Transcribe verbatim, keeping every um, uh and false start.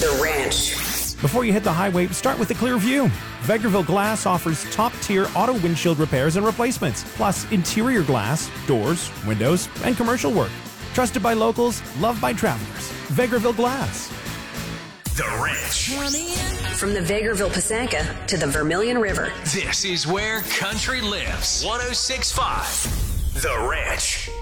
The Ranch. Before you hit the highway, start with a clear view. Vegreville Glass offers top-tier auto windshield repairs and replacements, plus interior glass, doors, windows, and commercial work. Trusted by locals, loved by travelers. Vegreville Glass. The Ranch. From the Vegreville Pisanka to the Vermilion River. This is where country lives. one oh six point five The Ranch.